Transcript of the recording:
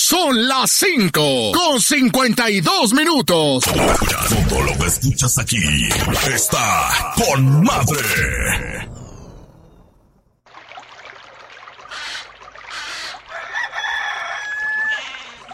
Son las 5:52. Todo lo que escuchas aquí está con madre.